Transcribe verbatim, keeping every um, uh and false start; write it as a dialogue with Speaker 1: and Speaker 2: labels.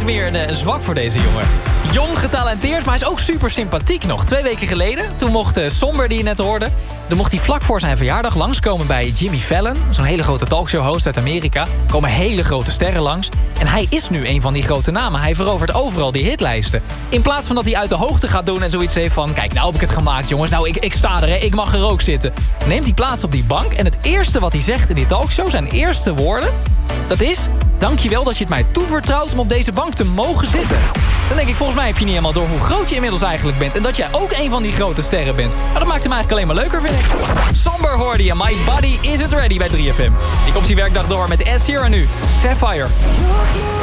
Speaker 1: meer een, een zwak voor deze jongen. Jong, getalenteerd, maar hij is ook super sympathiek nog. Twee weken geleden, toen mocht uh, Somber, die je net hoorde... dan mocht hij vlak voor zijn verjaardag langskomen bij Jimmy Fallon. Zo'n hele grote talkshow-host uit Amerika. Er komen hele grote sterren langs. En hij is nu een van die grote namen. Hij verovert overal die hitlijsten. In plaats van dat hij uit de hoogte gaat doen en zoiets heeft van... kijk, nou heb ik het gemaakt, jongens. Nou, ik, ik sta er, hè. Ik mag er ook zitten. Neemt hij plaats op die bank. En het eerste wat hij zegt in die talkshow, zijn eerste woorden... dat is... dankjewel dat je het mij toevertrouwt om op deze bank te mogen zitten. Dan denk ik, volgens mij heb je niet helemaal door hoe groot je inmiddels eigenlijk bent. En dat jij ook een van die grote sterren bent. Maar dat maakt hem eigenlijk alleen maar leuker, vind ik. Somber hoorde je. My Body Isn't Ready bij drie F M. Die komt die werkdag door met Ed Sheeran nu. Sapphire.